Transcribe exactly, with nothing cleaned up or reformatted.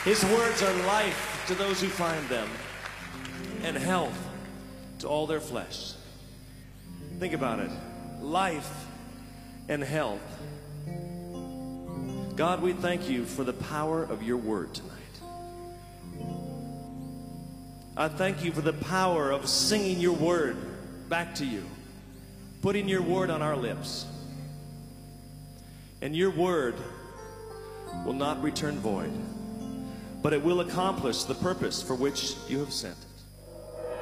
His words are life to those who find them, and health to all their flesh. Think about it. Life and health. God, we thank you for the power of your word tonight. I thank you for the power of singing your word back to you, putting your word on our lips. And your word will not return void, but it will accomplish the purpose for which you have sent.